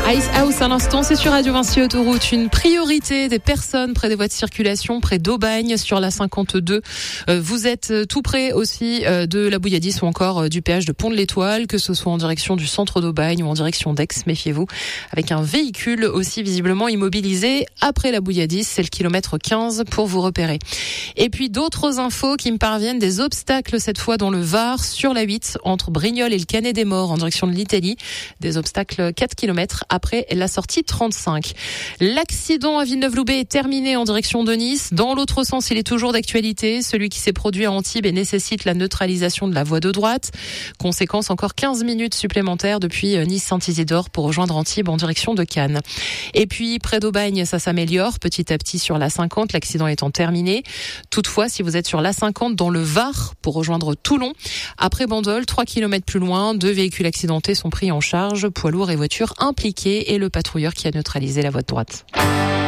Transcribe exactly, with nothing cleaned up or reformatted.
Ice House à l'instant, c'est sur Radio Vinci Autoroute. Une priorité des personnes près des voies de circulation, près d'Aubagne sur la cinquante-deux. Euh, vous êtes tout près aussi euh, de la Bouilladis ou encore euh, du péage de Pont de l'Étoile, que ce soit en direction du centre d'Aubagne ou en direction d'Aix, méfiez-vous, avec un véhicule aussi visiblement immobilisé après la Bouilladis, c'est le kilomètre quinze pour vous repérer. Et puis d'autres infos qui me parviennent, des obstacles cette fois dans le Var, sur la huit, entre Brignoles et le Canet des Morts en direction de l'Italie. Des obstacles quatre kilomètres après la sortie trente-cinq. L'accident à Villeneuve-Loubet est terminé en direction de Nice. Dans l'autre sens, il est toujours d'actualité. Celui qui s'est produit à Antibes et nécessite la neutralisation de la voie de droite. Conséquence, encore quinze minutes supplémentaires depuis Nice-Saint-Isidore pour rejoindre Antibes en direction de Cannes. Et puis, près d'Aubagne, ça s'améliore petit à petit sur l'A cinquante, l'accident étant terminé. Toutefois, si vous êtes sur l'A cinquante dans le Var pour rejoindre Toulon, après Bandol, trois kilomètres plus loin, deux véhicules accidentés sont pris en charge, poids lourds et voitures impliquées, et le patrouilleur qui a neutralisé la voie de droite.